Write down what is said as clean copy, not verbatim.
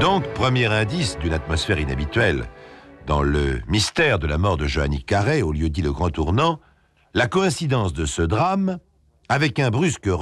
Donc, premier indice d'une atmosphère inhabituelle. Dans le mystère de la mort de Johannick Carré, au lieu dit Le Grand Tournant, la coïncidence de ce drame avec un brusque